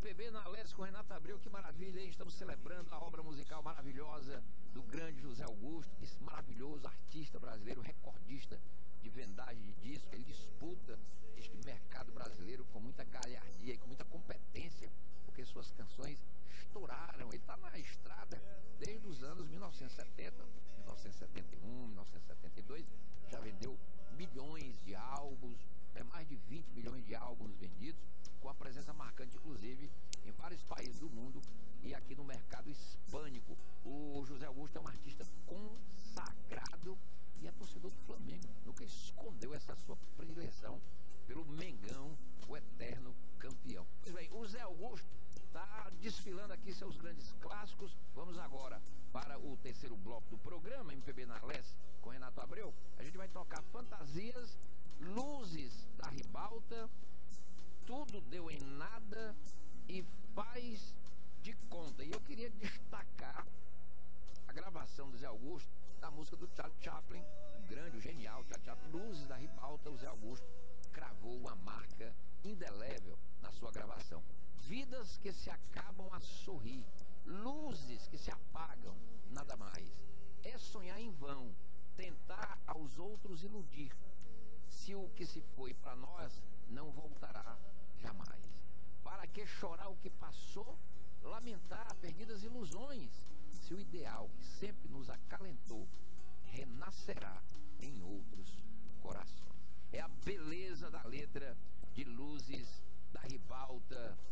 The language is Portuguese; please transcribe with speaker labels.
Speaker 1: MPB na Leste com Renato Abreu, que maravilha, hein? Estamos celebrando a obra musical maravilhosa do grande José Augusto, esse maravilhoso artista brasileiro, recordista de vendagem de disco. Ele disputa este mercado brasileiro com muita galhardia e com muita competência, porque suas canções estouraram. Ele está na estrada desde os anos 1970, 1971, 1972, já vendeu milhões de álbuns, mais de 20 milhões de álbuns vendidos, com a presença marcante, inclusive, em vários países do mundo e aqui no mercado hispânico. O José Augusto é um artista consagrado e é torcedor do Flamengo. Nunca escondeu essa sua predileção pelo Mengão, o eterno campeão. Pois bem, o Zé Augusto está desfilando aqui seus grandes clássicos. Vamos agora para o terceiro bloco do programa MPB na Leste com Renato Abreu. A gente vai tocar Fantasias, Luzes da Ribalta, Tudo Deu em Nada e Faz de Conta. E eu queria destacar a gravação do Zé Augusto da música do Charlie Chaplin, o grande, o genial Charlie Chaplin. Luzes da Ribalta, o Zé Augusto cravou uma marca indelével na sua gravação. Vidas que se acabam a sorrir, luzes que se apagam, nada mais. É sonhar em vão, tentar aos outros iludir, se o que se foi para nós não voltará jamais. Para que chorar o que passou, lamentar perdidas ilusões, se o ideal que sempre nos acalentou renascerá em outros corações. É a beleza da letra de Luzes da Ribalta,